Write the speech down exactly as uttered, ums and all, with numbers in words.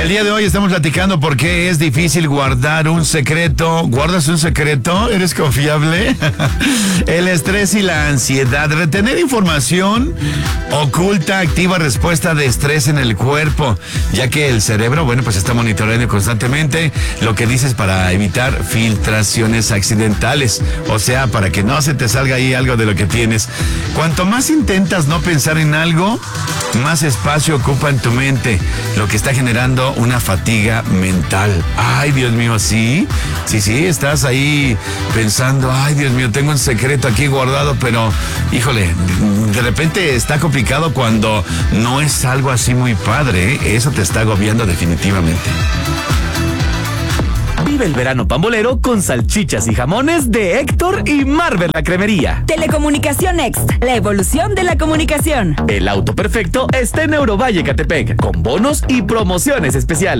El día de hoy estamos platicando por qué es difícil guardar un secreto. ¿Guardas un secreto? ¿Eres confiable? El estrés y la ansiedad. Retener información oculta activa respuesta de estrés en el cuerpo, ya que el cerebro, bueno, pues está monitoreando constantemente lo que dices para evitar filtraciones accidentales. O sea, para que no se te salga ahí algo de lo que tienes. Cuanto más intentas no pensar en algo, más espacio ocupa en tu mente, lo que está generando una fatiga mental. Ay, Dios mío, sí, sí, sí, estás ahí pensando, ay, Dios mío, tengo un secreto aquí guardado, pero, híjole, de repente está complicado cuando no es algo así muy padre, ¿eh? Eso te está agobiando definitivamente. Vive el verano pambolero con salchichas y jamones de Héctor y Marvel la Cremería. Telecomunicación Next, la evolución de la comunicación. El auto perfecto está en Eurovalle, Catepec, con bonos y promociones especiales.